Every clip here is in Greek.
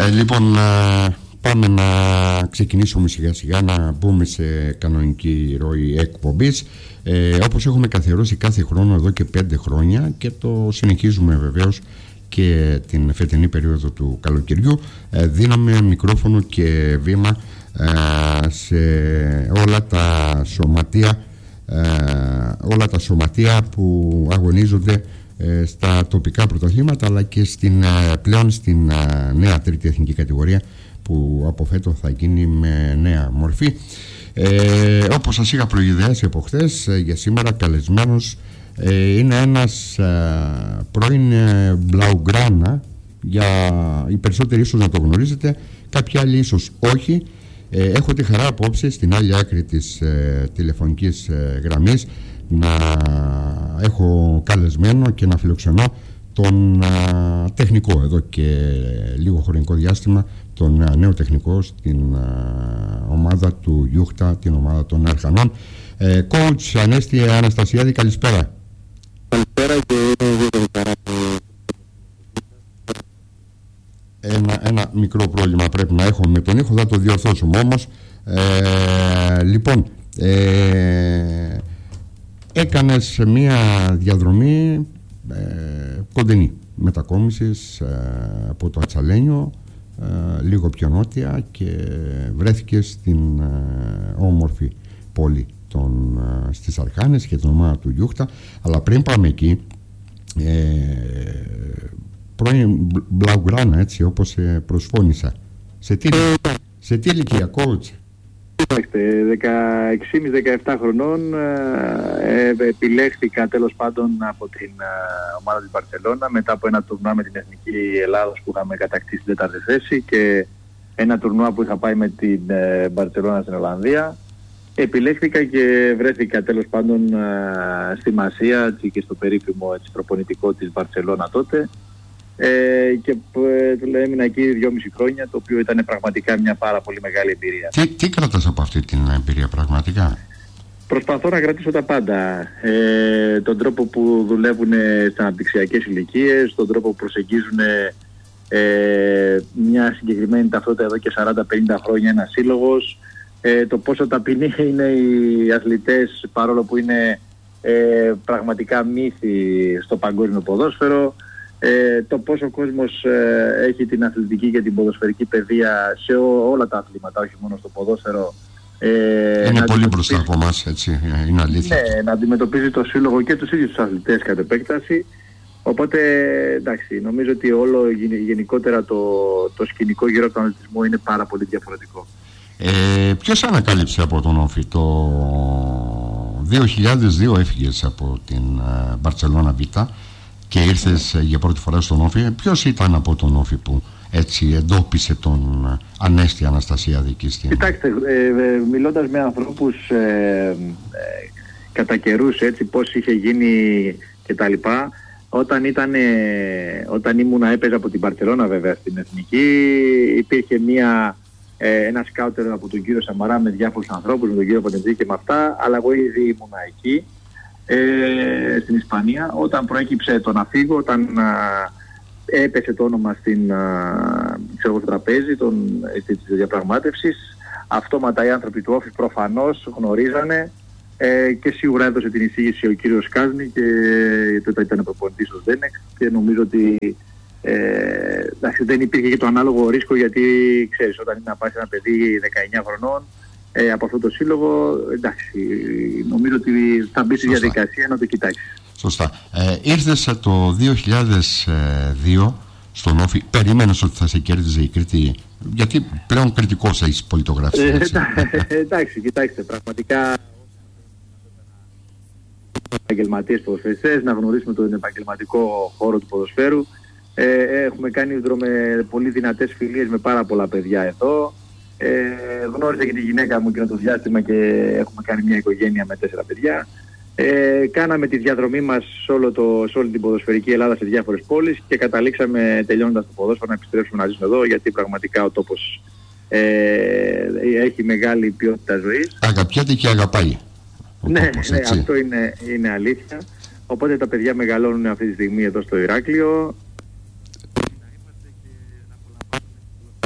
Λοιπόν, πάμε να ξεκινήσουμε σιγά σιγά να μπούμε σε κανονική ροή εκπομπής, όπως έχουμε καθιερώσει κάθε χρόνο εδώ και 5 χρόνια και το συνεχίζουμε βεβαίως και την φετινή περίοδο του καλοκαιριού. Δίναμε μικρόφωνο και βήμα σε όλα τα σωματεία που αγωνίζονται στα τοπικά πρωταθλήματα, αλλά και πλέον στην νέα τρίτη εθνική κατηγορία που από φέτο θα γίνει με νέα μορφή. Όπως σας είχα προειδεάσει από χθες, για σήμερα καλεσμένος είναι ένας πρώην Blaugrana, οι περισσότεροι ίσως να το γνωρίζετε, κάποιοι άλλοι ίσως όχι. Έχω τη χαρά απόψε στην άλλη άκρη της τηλεφωνικής γραμμής να έχω καλεσμένο και να φιλοξενώ τον τεχνικό εδώ και λίγο χρονικό διάστημα, τον νέο τεχνικό στην ομάδα του Γιούχτα, την ομάδα των Αρχανών. Coach Ανέστη Αναστασιάδη, καλησπέρα. Καλησπέρα και ένα μικρό πρόβλημα πρέπει να έχω με τον ήχο, θα το διορθώσουμε όμως. Λοιπόν, έκανες μια διαδρομή κοντινή μετακόμισης από το Ατσαλένιο, λίγο πιο νότια, και βρέθηκες στην όμορφη πόλη στις Αρχάνες και την ομάδα του Γιούχτα. Αλλά πριν πάμε εκεί, πρώην Blaugrana, έτσι όπως προσφώνησα, σε τι ηλικία, coach? Κοιτάξτε, 16,5-17 χρονών επιλέχθηκα τέλος πάντων από την ομάδα της Μπαρσελόνα μετά από ένα τουρνουά με την Εθνική Ελλάδος που είχαμε κατακτήσει την 4η θέση και ένα τουρνουά που είχα πάει με την Μπαρσελόνα στην Ολλανδία. Επιλέχθηκα και βρέθηκα τέλος πάντων στη Μασία και στο περίφημο προπονητικό της Μπαρσελόνα τότε, και έμεινα εκεί 2,5 χρόνια, το οποίο ήταν πραγματικά μια πάρα πολύ μεγάλη εμπειρία. Τι κρατάς από αυτή την εμπειρία πραγματικά? Προσπαθώ να κρατήσω τα πάντα. Τον τρόπο που δουλεύουν στις αναπτυξιακές ηλικίες, τον τρόπο που προσεγγίζουν μια συγκεκριμένη ταυτότητα εδώ και 40-50 χρόνια ένα σύλλογος, το πόσο ταπεινοί είναι οι αθλητές παρόλο που είναι πραγματικά μύθοι στο παγκόσμιο ποδόσφαιρο, το πόσο ο κόσμος έχει την αθλητική και την ποδοσφαιρική παιδεία σε όλα τα αθλήματα, όχι μόνο στο ποδόσφαιρο. Είναι πολύ μπροστά από εμάς, έτσι, είναι αλήθεια. Ναι, να αντιμετωπίζει το σύλλογο και τους ίδιους τους αθλητές κατ' επέκταση. Οπότε, εντάξει, νομίζω ότι όλο γενικότερα το σκηνικό γύρω από τον αθλητισμό είναι πάρα πολύ διαφορετικό. Ποιος ανακάλυψε από τον Όφη? Το 2002 έφυγες από την Μπαρτσελώνα Β και ήρθες για πρώτη φορά στον Όφη. Ποιος ήταν από τον Όφη που έτσι εντόπισε τον Ανέστη Αναστασιάδη εκεί στην... Κοιτάξτε, μιλώντας με ανθρώπους κατά καιρούς, έτσι, πώς είχε γίνει και τα λοιπά, όταν ήμουνα έπαιζα από την Μπαρτσελώνα βέβαια στην Εθνική, υπήρχε ένα σκάουτερ από τον κύριο Σαμαρά με διάφορους ανθρώπους, με τον κύριο Πονεντζή και με αυτά, αλλά εγώ ήδη ήμουνα εκεί στην Ισπανία. Όταν προέκυψε το να φύγω, όταν έπεσε το όνομα στο τραπέζι της διαπραγμάτευσης, αυτόματα οι άνθρωποι του Όφη προφανώς γνωρίζανε, και σίγουρα έδωσε την εισήγηση ο κύριος Κάζνη και τότε ήταν προπονητής ο Σδένεκ, και νομίζω ότι δεν υπήρχε και το ανάλογο ρίσκο, γιατί ξέρεις, όταν είναι να πάει ένα παιδί 19 χρονών από αυτό το σύλλογο, εντάξει, νομίζω ότι θα μπει στη διαδικασία να το κοιτάξει. Σωστά. Ήρθες το 2002 στον Όφη, περίμενες ότι θα σε κέρδιζε η Κρήτη? Γιατί πλέον κριτικός έχεις πολιτογραφήσει. Εντάξει, κοιτάξτε, πραγματικά επαγγελματίες ποδοσφαιριστές, να γνωρίσουμε τον επαγγελματικό χώρο του ποδοσφαίρου. Έχουμε κάνει πολύ δυνατές φιλίες με πάρα πολλά παιδιά εδώ. Γνώρισα και τη γυναίκα μου εκείνο το διάστημα και έχουμε κάνει μια οικογένεια με 4 παιδιά. Κάναμε τη διαδρομή μας σε όλη την ποδοσφαιρική Ελλάδα σε διάφορες πόλεις και καταλήξαμε, τελειώνοντας το ποδόσφαιρο, να επιστρέψουμε να ζήσουμε εδώ, γιατί πραγματικά ο τόπος έχει μεγάλη ποιότητα ζωής. Αγαπιέται και αγαπάει. Ναι, αυτό είναι αλήθεια. Οπότε τα παιδιά μεγαλώνουν αυτή τη στιγμή εδώ στο Ηράκλειο.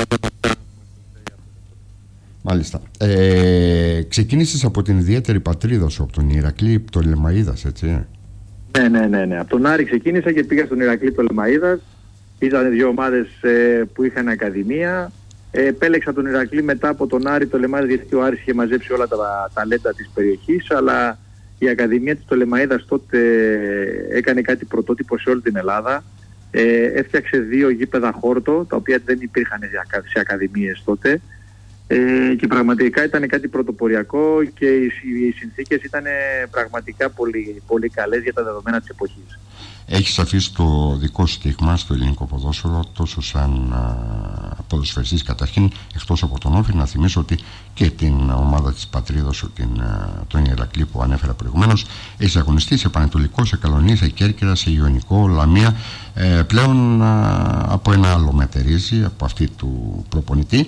Μάλιστα. Ξεκίνησες από την ιδιαίτερη πατρίδα σου, από τον Ηρακλή Πτολεμαΐδας, έτσι? Ναι. Από τον Άρη ξεκίνησα και πήγα στον Ηρακλή Πτολεμαΐδας. Ήταν δύο ομάδες που είχαν ακαδημία. Επέλεξα τον Ηρακλή μετά από τον Άρη Πτολεμαΐδας, γιατί ο Άρης είχε μαζέψει όλα τα ταλέντα της περιοχής, αλλά η Ακαδημία της Πτολεμαΐδας τότε έκανε κάτι πρωτότυπο σε όλη την Ελλάδα. Έφτιαξε 2 γήπεδα χόρτο, τα οποία δεν υπήρχαν σε ακαδημίες τότε. Και πραγματικά ήταν κάτι πρωτοποριακό και οι συνθήκες ήταν πραγματικά πολύ, πολύ καλές για τα δεδομένα της εποχής. Έχεις αφήσει το δικό σου στίγμα στο ελληνικό ποδόσφαιρο, τόσο σαν ποδοσφαιριστής καταρχήν, εκτός από τον Όφη. Να θυμίσω ότι και την ομάδα της πατρίδας σου, τον Ηρακλή που ανέφερα προηγουμένως, έχεις αγωνιστεί σε Πανετολικό, σε Καλονία, σε Κέρκυρα, σε Ιωνικό, Λαμία. Πλέον από ένα άλλο μετερίζει, από αυτή του προπονητή.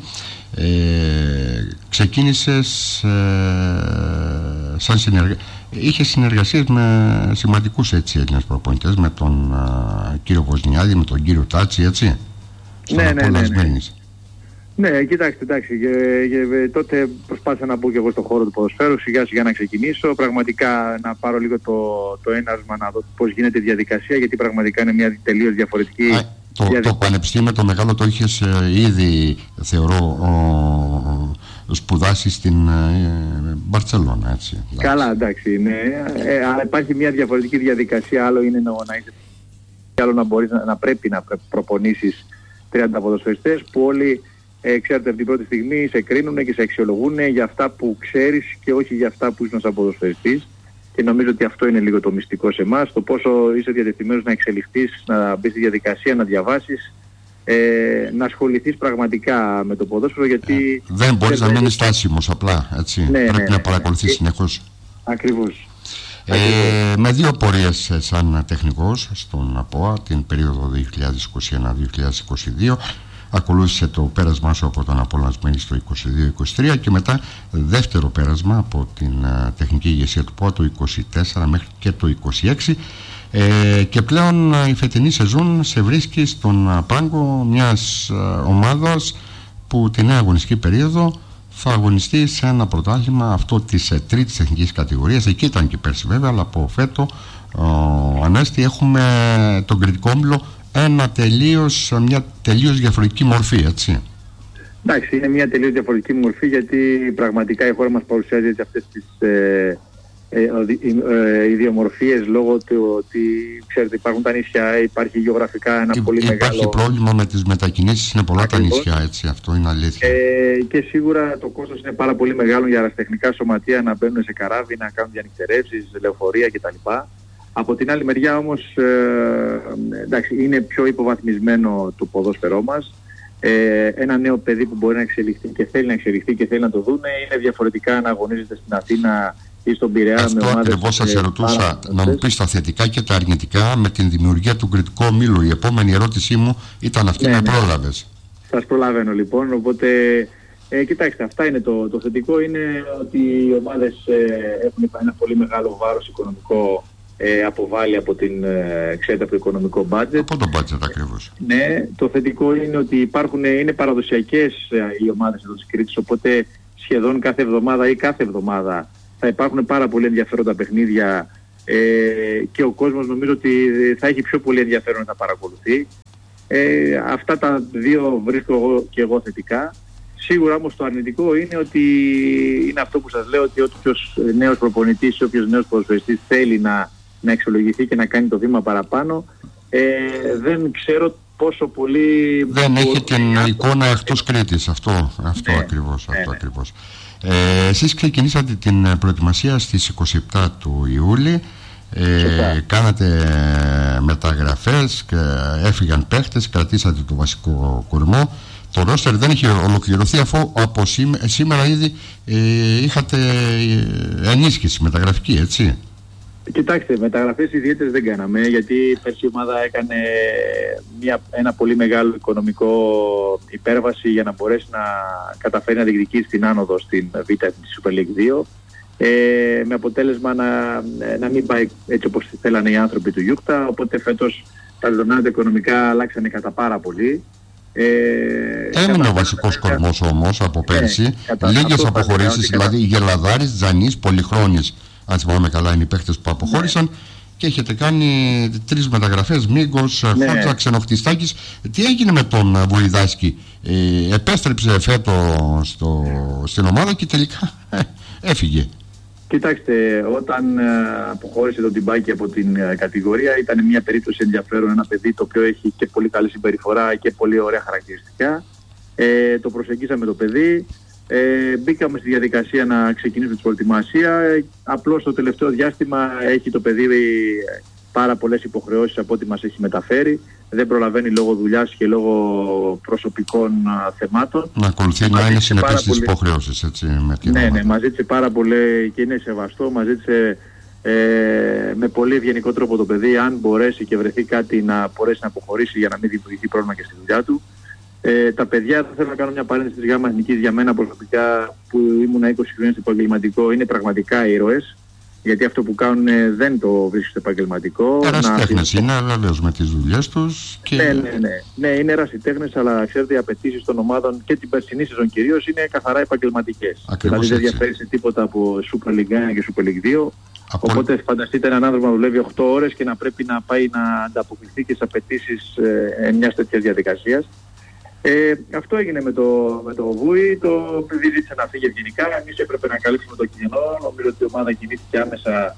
Ξεκίνησες σαν είχε συνεργασίες με σημαντικούς Έλληνες προπονητές, με τον κύριο Βοσνιάδη, με τον κύριο Τάτσι, έτσι? Ναι, κοιτάξτε, εντάξει, τότε προσπάθησα να μπω και εγώ στον χώρο του ποδοσφαίρου, σιγά σιγά να ξεκινήσω, πραγματικά να πάρω λίγο το ένασμα, να δω πώς γίνεται η διαδικασία, γιατί πραγματικά είναι μια τελείως διαφορετική Το πανεπιστήμιο το μεγάλο το είχες ήδη, θεωρώ, σπουδάσει στην Μπαρτσελώνα, έτσι? Καλά, εντάξει, ναι. Αλλά υπάρχει μια διαφορετική διαδικασία. Άλλο είναι να είσαι, άλλο να μπορείς να πρέπει να προπονήσεις 30 ποδοσφαιριστές που όλοι, ξέρετε, από την πρώτη στιγμή σε κρίνουν και σε αξιολογούν για αυτά που ξέρεις και όχι για αυτά που ήσουν σαν ποδοσφαιριστής. Και νομίζω ότι αυτό είναι λίγο το μυστικό σε εμάς, το πόσο είσαι διατεθειμένος να εξελιχθείς, να μπεις στη διαδικασία, να διαβάσεις, να ασχοληθείς πραγματικά με το ποδόσφαιρο, γιατί δεν μπορείς να μείνεις στάσιμος απλά, έτσι? Πρέπει να παρακολουθείς συνεχώς. Ακριβώς. Με 2 πορείες σαν τεχνικός στον ΑΠΟΑ την περίοδο 2021-2022, ακολούθησε το πέρασμά σου από τον Απόλλωνα στο 22-23 και μετά δεύτερο πέρασμα από την τεχνική ηγεσία του ΠΟΑ το 24 μέχρι και το 26, και πλέον η φετινή σεζόν σε βρίσκει στον πάγκο μιας ομάδας που την νέα αγωνιστική περίοδο θα αγωνιστεί σε ένα πρωτάθλημα, αυτό της τρίτης εθνικής κατηγορίας. Εκεί ήταν και πέρσι βέβαια, αλλά από φέτο, Ανέστη, έχουμε τον Κρητικό Όμιλο, μια τελείως διαφορετική μορφή, έτσι? Εντάξει, είναι μια τελείως διαφορετική μορφή, γιατί πραγματικά η χώρα μας παρουσιάζει αυτές τις ιδιομορφίες, λόγω του ότι, ξέρετε, υπάρχουν τα νησιά, υπάρχει γεωγραφικά ένα πολύ μεγάλο... Υπάρχει πρόβλημα με τις μετακινήσεις, είναι πολλά τα νησιά, έτσι, αυτό είναι αλήθεια. Και σίγουρα το κόστος είναι πάρα πολύ μεγάλο για αεραστεχνικά σωματεία να μπαίνουν σε καράβι, να κάνουν διανυκτερεύσεις, λεωφορεία κτλ. Από την άλλη μεριά όμως, εντάξει, είναι πιο υποβαθμισμένο το ποδόσφαιρό μας. Ένα νέο παιδί που μπορεί να εξελιχθεί και θέλει να εξελιχθεί και θέλει να το δούνε, είναι διαφορετικά να αγωνίζεται στην Αθήνα ή στον Πειραιά. Αυτό ακριβώς σας ερωτούσα, να μου πεις τα θετικά και τα αρνητικά με την δημιουργία του Κρητικού Ομίλου. Η επόμενη ερώτησή μου ήταν αυτή, με πρόλαβες. Σας προλαβαίνω λοιπόν, οπότε κοιτάξτε, αυτά είναι το θετικό, είναι ότι οι ομάδες έχουν ένα πολύ μεγάλο βάρος οικονομικό, αποβάλλει από ξέρετε, από το οικονομικό budget. Από το budget ακριβώς. Ναι, το θετικό είναι ότι είναι παραδοσιακές οι ομάδες εδώ της Κρήτης, οπότε σχεδόν κάθε εβδομάδα ή κάθε εβδομάδα θα υπάρχουν πάρα πολύ ενδιαφέροντα παιχνίδια, και ο κόσμος νομίζω ότι θα έχει πιο πολύ ενδιαφέρον να τα παρακολουθεί. Αυτά τα δύο βρίσκω και εγώ θετικά. Σίγουρα όμως το αρνητικό είναι ότι είναι αυτό που σας λέω, ότι όποιος νέος προπονητής, όποιος νέος ποδοσφαιριστής θέλει να εξολογηθεί και να κάνει το βήμα παραπάνω, δεν ξέρω πόσο πολύ... Δεν έχει την εικόνα εκτός Κρήτης, αυτό ακριβώς. Εσείς ξεκινήσατε την προετοιμασία στις 27 του Ιούλη, κάνατε μεταγραφές, έφυγαν παίχτες, κρατήσατε το βασικό κορμό. Το ρόστερ δεν είχε ολοκληρωθεί, αφού από σήμερα ήδη είχατε ενίσχυση μεταγραφική, έτσι? Κοιτάξτε, μεταγραφές ιδιαίτερες δεν κάναμε, γιατί πέρσι η ομάδα έκανε ένα πολύ μεγάλο οικονομικό υπέρβαση για να μπορέσει να καταφέρει να διεκδικήσει την άνοδο στην Β' της Super League 2, με αποτέλεσμα να μην πάει έτσι όπως θέλανε οι άνθρωποι του Γιούκτα, οπότε φέτος τα δεδομένα οικονομικά αλλάξανε κατά πάρα πολύ. Έμεινε ο βασικός κορμός όμως από πέρσι. Λίγες αποχωρήσεις, δηλαδή Γελαδάρης, Τζανής, Πολυχρόνης, αν θυμάμαι καλά είναι οι παίχτες που αποχώρησαν. Και έχετε κάνει 3 μεταγραφές, Μίγκος, Χότζα, Ξενοχτιστάκης. Τι έγινε με τον Βουηδάσκη? Επέστρεψε φέτος στην ομάδα και τελικά έφυγε. Κοιτάξτε, όταν αποχώρησε τον Τιμπάκη από την κατηγορία, ήταν μια περίπτωση ενδιαφέρον. Ένα παιδί το οποίο έχει και πολύ καλή συμπεριφορά και πολύ ωραία χαρακτηριστικά. Το προσεγγίσαμε το παιδί. Μπήκαμε στη διαδικασία να ξεκινήσουμε την προετοιμασία. Απλώς το τελευταίο διάστημα έχει το παιδί πάρα πολλές υποχρεώσεις από ό,τι μας έχει μεταφέρει. Δεν προλαβαίνει λόγω δουλειάς και λόγω προσωπικών θεμάτων. Να ακολουθεί να είναι συνεπής στις υποχρεώσεις, έτσι, με την ομάδα. Ναι, μας ζήτησε πάρα πολύ και είναι σεβαστό. Μας ζήτησε με πολύ ευγενικό τρόπο το παιδί, αν μπορέσει και βρεθεί κάτι, να μπορέσει να αποχωρήσει για να μην δημιουργηθεί πρόβλημα και στη δουλειά του. Τα παιδιά, θα θέλω να κάνω μια παρένθεση της ΓΑΜΑ Εθνικής, για μένα προσωπικά που ήμουν 20 χρόνια στο επαγγελματικό, είναι πραγματικά ήρωες, γιατί αυτό που κάνουν δεν το βρίσκουν στο επαγγελματικό. Ερασιτέχνες είναι, αλλά λέω με τις δουλειές τους. Και... Ναι, είναι ερασιτέχνες, αλλά ξέρετε οι απαιτήσεις των ομάδων και την περσινή σεζόν κυρίως είναι καθαρά επαγγελματικές. Δηλαδή δεν διαφέρει σε τίποτα από Super League 1 και Super League 2. Οπότε φανταστείτε έναν άνθρωπο να δουλεύει 8 ώρες και να πρέπει να πάει να ανταποκριθεί και στις απαιτήσεις μιας τέτοιας διαδικασίας. Αυτό έγινε με το Βούι. Το παιδί ζήτησε να φύγει ευγενικά. Εμείς έπρεπε να καλύψουμε το κενό. Νομίζω ότι η ομάδα κινήθηκε άμεσα,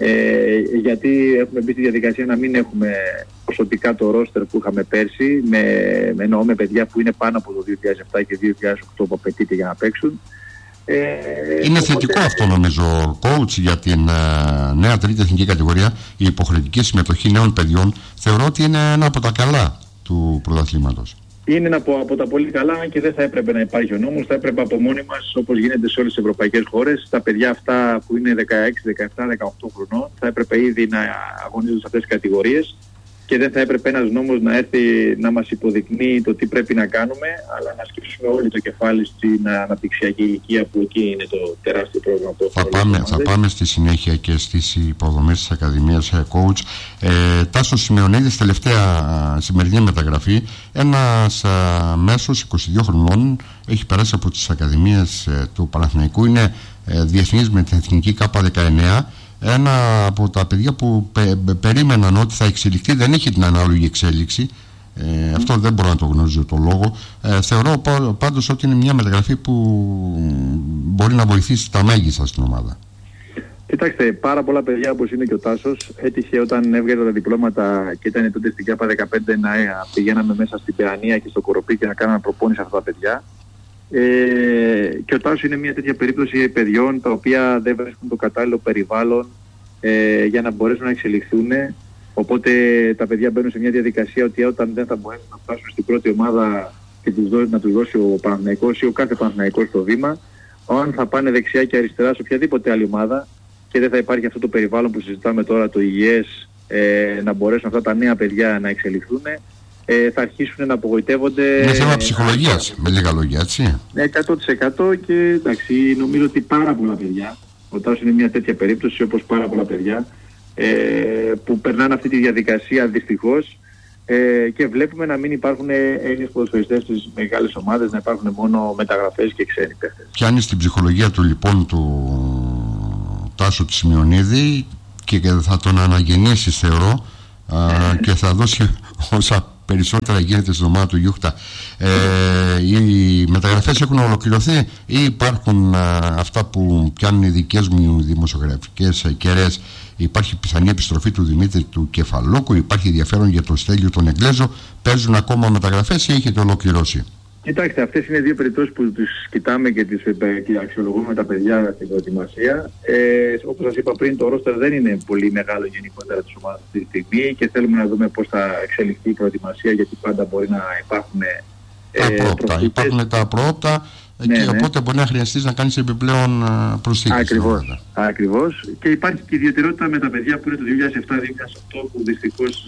γιατί έχουμε μπει στη διαδικασία να μην έχουμε προσωπικά το ρόστερ που είχαμε πέρσι, εννοώ με παιδιά που είναι πάνω από το 2007 και 2008 που απαιτείται για να παίξουν. Είναι θετικό αυτό, νομίζω, coach, για την νέα τρίτη εθνική κατηγορία. Η υποχρεωτική συμμετοχή νέων παιδιών θεωρώ ότι είναι ένα από τα καλά του πρωταθλήματος. Είναι από τα πολύ καλά και δεν θα έπρεπε να υπάρχει ο νόμος. Θα έπρεπε από μόνοι μας, όπως γίνεται σε όλες τις ευρωπαϊκές χώρες, τα παιδιά αυτά που είναι 16, 17, 18 χρονών θα έπρεπε ήδη να αγωνίζονται σε αυτές τις κατηγορίες και δεν θα έπρεπε ένας νόμος να έρθει να μας υποδεικνύει το τι πρέπει να κάνουμε, αλλά να σκύψουμε όλοι το κεφάλι στην αναπτυξιακή ηλικία, που εκεί είναι το τεράστιο πρόβλημα. Θα πάμε στη συνέχεια και στις υποδομές της Ακαδημίας, coach. Τάσος Σημεωνίδης, τελευταία σημερινή μεταγραφή. Ένας μέσος 22 χρονών, έχει περάσει από τις Ακαδημίες του Παναθηναϊκού, είναι διεθνής με την εθνική K19. Ένα από τα παιδιά που περίμεναν ότι θα εξελιχθεί, δεν έχει την ανάλογη εξέλιξη. Αυτό δεν μπορώ να το γνωρίζω το λόγο. Θεωρώ πάντως ότι είναι μια μεταγραφή που μπορεί να βοηθήσει τα μέγιστα στην ομάδα. Κοιτάξτε, πάρα πολλά παιδιά όπως είναι και ο Τάσος, έτυχε όταν έβγαζε τα διπλώματα και ήταν τότε στην K15 να πηγαίναμε μέσα στην Παιανία και στο Κοροπή και να κάναμε προπόνηση αυτά τα παιδιά. Και ο Τάσος είναι μια τέτοια περίπτωση παιδιών τα οποία δεν βρίσκουν το κατάλληλο περιβάλλον για να μπορέσουν να εξελιχθούν. Οπότε τα παιδιά μπαίνουν σε μια διαδικασία ότι όταν δεν θα μπορέσουν να φτάσουν στην πρώτη ομάδα και να τους δώσει ο Παναθηναϊκός ή ο κάθε Παναθηναϊκός το βήμα, αν θα πάνε δεξιά και αριστερά σε οποιαδήποτε άλλη ομάδα και δεν θα υπάρχει αυτό το περιβάλλον που συζητάμε τώρα, το υγιές, να μπορέσουν αυτά τα νέα παιδιά να εξελιχθούν, θα αρχίσουν να απογοητεύονται. Είναι θέμα ψυχολογίας, με λίγα λόγια, έτσι. 100% και εντάξει, νομίζω ότι πάρα πολλά παιδιά, ο Τάσος είναι μια τέτοια περίπτωση, όπως πάρα πολλά παιδιά, που περνάνε αυτή τη διαδικασία δυστυχώς, και βλέπουμε να μην υπάρχουν Έλληνες ποδοσφαιριστές στις μεγάλες ομάδες, να υπάρχουν μόνο μεταγραφές και ξένοι παίχτες. Πιάνει στην ψυχολογία του λοιπόν του Τάσου του Σημεωνίδη και θα τον αναγεννήσει, θεωρώ, και θα δώσει όσα περισσότερα γίνεται στην ομάδα του Γιούχτα. Οι μεταγραφές έχουν ολοκληρωθεί ή υπάρχουν αυτά που πιάνουν οι δικές μου δημοσιογραφικές κεραίες? Υπάρχει πιθανή επιστροφή του Δημήτρη του Κεφαλόκου, υπάρχει ενδιαφέρον για το Στέλιο τον Εγγλέζο, παίζουν ακόμα μεταγραφές ή έχετε ολοκληρώσει? Κοιτάξτε, αυτές είναι δύο περιπτώσεις που τις κοιτάμε και τις αξιολογούμε τα παιδιά στην προετοιμασία. Όπως σας είπα πριν, το ρόστερ δεν είναι πολύ μεγάλο γενικότερα της ομάδας αυτή τη στιγμή και θέλουμε να δούμε πώς θα εξελιχθεί η προετοιμασία, γιατί πάντα μπορεί να υπάρχουν υπάρχουν τα πρώτα. Και οπότε μπορεί να χρειαστείς να κάνεις επιπλέον προσθήκες. Ακριβώς. Και υπάρχει και ιδιαιτερότητα με τα παιδιά που είναι το 2007-2008 που δυστυχώς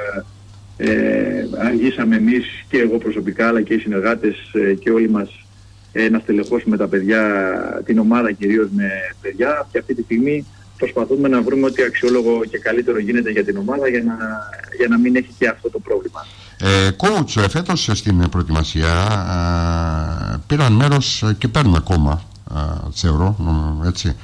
αργήσαμε εμείς και εγώ προσωπικά αλλά και οι συνεργάτες και όλοι μας να στελεχώσουμε τα παιδιά, την ομάδα κυρίως με παιδιά, και αυτή τη στιγμή προσπαθούμε να βρούμε ό,τι αξιόλογο και καλύτερο γίνεται για την ομάδα για να μην έχει και αυτό το πρόβλημα. Coach, φέτος στην προετοιμασία πήραν μέρος και παίρνουν ακόμα, θεωρώ, έτσι,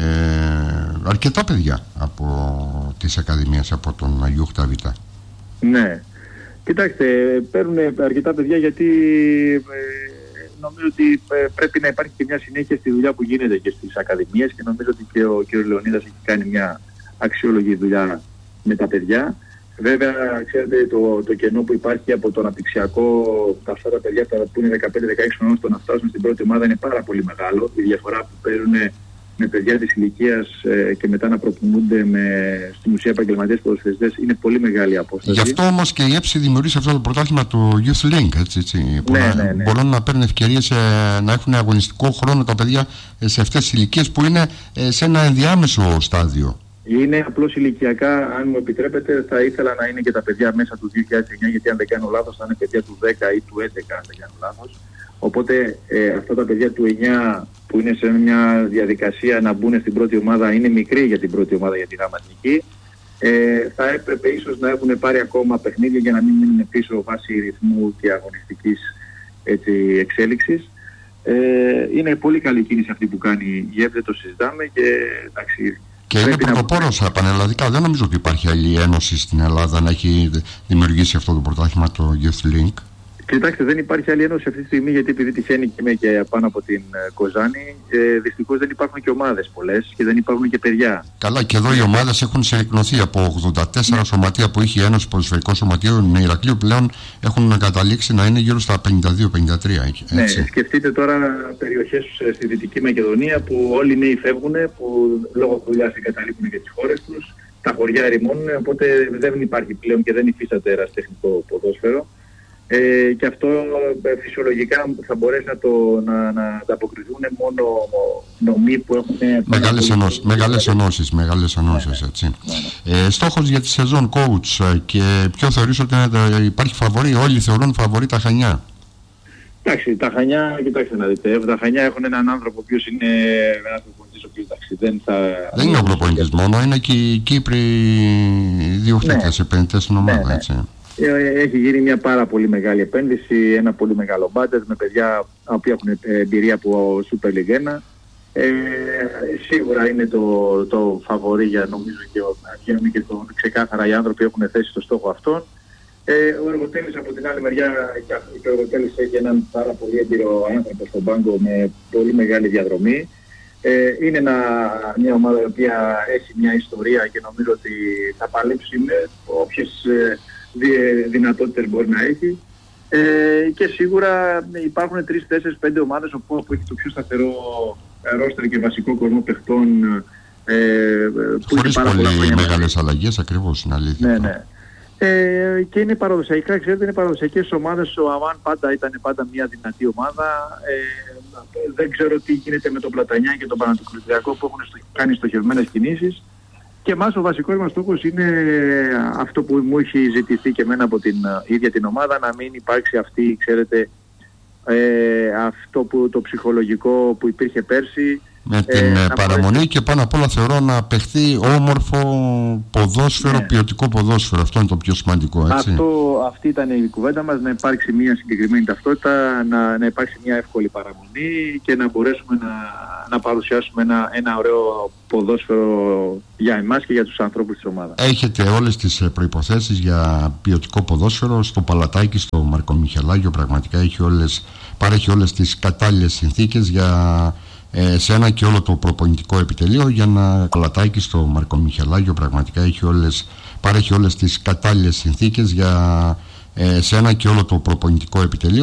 αρκετά παιδιά από τις ακαδημίες, από τον Αγιούχτα Β. Ναι, κοιτάξτε, παίρνουν αρκετά παιδιά γιατί νομίζω ότι πρέπει να υπάρχει και μια συνέχεια στη δουλειά που γίνεται και στις ακαδημίες και νομίζω ότι και ο κ. Λεωνίδας έχει κάνει μια αξιόλογη δουλειά με τα παιδιά. Βέβαια, ξέρετε, το κενό που υπάρχει από το αναπτυξιακό, αυτά τα παιδιά που είναι 15-16 χρονών στο να φτάσουν στην πρώτη ομάδα είναι πάρα πολύ μεγάλο. Η διαφορά που παίρνουν με παιδιά της ηλικίας και μετά να προπονούνται στην ουσία επαγγελματίες ποδοσφαιριστές είναι πολύ μεγάλη απόσταση. Γι' αυτό όμως και η ΕΠΣΗ δημιουργήσει αυτό το πρωτάθλημα, το Youth Link, έτσι, που ναι. μπορούν να παίρνουν ευκαιρίες να έχουν αγωνιστικό χρόνο τα παιδιά σε αυτές τις ηλικίες που είναι σε ένα ενδιάμεσο στάδιο. Είναι απλώς ηλικιακά, αν μου επιτρέπετε, θα ήθελα να είναι και τα παιδιά μέσα του 2009, γιατί αν δεν κάνω λάθος θα είναι παιδιά του 10 ή του 11, αν δεν κάνω λάθος. Οπότε αυτά τα παιδιά του 9 που είναι σε μια διαδικασία να μπουν στην πρώτη ομάδα, είναι μικροί για την πρώτη ομάδα, για τη Γάμα Εθνική, θα έπρεπε ίσως να έχουν πάρει ακόμα παιχνίδια για να μην μείνουν πίσω βάσει ρυθμού και αγωνιστικής εξέλιξης. Είναι πολύ καλή κίνηση αυτή που κάνει η ΕΠ, δεν το συζητάμε και εντάξει. Και είναι πρωτοπόρος πανελλαδικά. Δεν νομίζω ότι υπάρχει άλλη ένωση στην Ελλάδα να έχει δημιουργήσει αυτό το πρωτάθλημα, το Youth Link. Κοιτάξτε, δεν υπάρχει άλλη ένωση αυτή τη στιγμή, γιατί επειδή τυχαίνει και είμαι και πάνω από την Κοζάνη, δυστυχώς δεν υπάρχουν και ομάδες πολλές και δεν υπάρχουν και παιδιά. Καλά, και εδώ οι ομάδες έχουν συρρυκνωθεί από 84 σωματεία που είχε η Ένωση Ποδοσφαιρικών Σωματείων Ηρακλείου, πλέον έχουν καταλήξει να είναι γύρω στα 52-53. Ναι, σκεφτείτε τώρα περιοχές στη Δυτική Μακεδονία που όλοι οι νέοι φεύγουν, που λόγω δουλειάς εγκαταλείπουν και τις χώρες τους, τα χωριά ερημώνουν, οπότε δεν υπάρχει πλέον και δεν υφίσταται ερασιτεχνικό ποδόσφαιρο. Και αυτό φυσιολογικά θα μπορέσει να ανταποκριθούν μόνο νομοί που έχουν μεγάλες ενώσεις, έτσι. Στόχος για τη σεζόν, coach, και ποιο θεωρείς ότι υπάρχει φαβορί? Όλοι θεωρούν φαβορί τα Χανιά. Εντάξει, τα Χανιά, κοιτάξτε να δείτε, τα Χανιά έχουν έναν άνθρωπο ο οποίος είναι ένας προπονητής, ο οποίος δεν είναι ο προπονητής μόνο, είναι και οι Κύπροι διοκτήτες, επενδυτές στην ομάδα, έτσι. Έχει γίνει μια πάρα πολύ μεγάλη επένδυση, ένα πολύ μεγάλο μπάτζετ με παιδιά που έχουν εμπειρία από Super League 1. Σίγουρα είναι το φαβορί για, νομίζω, και ξεκάθαρα οι άνθρωποι έχουν θέσει το στόχο αυτόν. Ο Εργοτέλης από την άλλη μεριά, και ο Εργοτέλης έχει έναν πάρα πολύ έμπειρο άνθρωπο στον πάγκο με πολύ μεγάλη διαδρομή. Είναι μια ομάδα η οποία έχει μια ιστορία και νομίζω ότι θα παλέψει με όποιες δυνατότητες μπορεί να έχει, και σίγουρα υπάρχουν 3-4-5 ομάδες όπου έχει το πιο σταθερό ρόστερ και βασικό κορμό παιχτών, χωρίς πολύ μεγάλες αλλαγές, ακριβώς, είναι αλήθεια. Ναι. Και είναι παραδοσιακά, ξέρετε, είναι παραδοσιακές ομάδες. Ο Αμάν ήταν μια δυνατή ομάδα. Δεν ξέρω τι γίνεται με τον Πλατανιά και τον Πανατολικό που έχουν κάνει στοχευμένες κινήσεις. Και εμάς ο βασικός μας στόχος είναι αυτό που μου έχει ζητηθεί και εμένα από την ίδια την ομάδα, να μην υπάρξει αυτή, ξέρετε, αυτό το ψυχολογικό που υπήρχε πέρσι. Με την παραμονή και πάνω απ' όλα θεωρώ να παιχθεί όμορφο ποδόσφαιρο, ποιοτικό ποδόσφαιρο. Αυτό είναι το πιο σημαντικό, έτσι. Αυτή ήταν η κουβέντα μας, να υπάρξει μια συγκεκριμένη ταυτότητα, να υπάρξει μια εύκολη παραμονή και να μπορέσουμε να παρουσιάσουμε ένα ωραίο ποδόσφαιρο για εμάς και για τους ανθρώπους της ομάδας. Έχετε όλες τις προϋποθέσεις για ποιοτικό ποδόσφαιρο στο Παλατάκι, στο Μαρκομιχελάγιο. Πραγματικά παρέχει όλες τις κατάλληλες συνθήκες για σε ένα και όλο το προπονητικό επιτελείο. Για να Παλατάκι στο Μαρκομιχελάγιο πραγματικά παρέχει όλες τις κατάλληλες συνθήκες για σε ένα και όλο το προπονητικό επιτελείο.